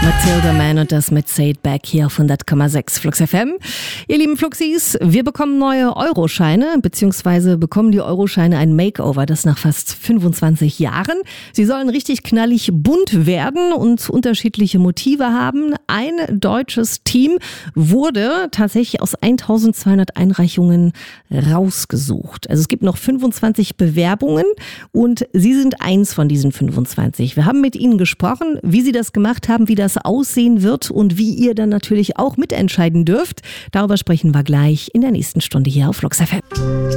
Matilda Mann und das mit Say It Back hier auf 100,6 Flux FM. Ihr lieben Fluxis, wir bekommen neue Euroscheine, beziehungsweise bekommen die Euroscheine ein Makeover, das nach fast 25 Jahren. Sie sollen richtig knallig bunt werden und unterschiedliche Motive haben. Ein deutsches Team wurde tatsächlich aus 1200 Einreichungen rausgesucht. Also es gibt noch 25 Bewerbungen und Sie sind eins von diesen 25. Wir haben mit Ihnen gesprochen, wie Sie das gemacht haben, wie das aussehen wird und wie ihr dann natürlich auch mitentscheiden dürft. Darüber sprechen wir gleich in der nächsten Stunde hier auf Flux FM.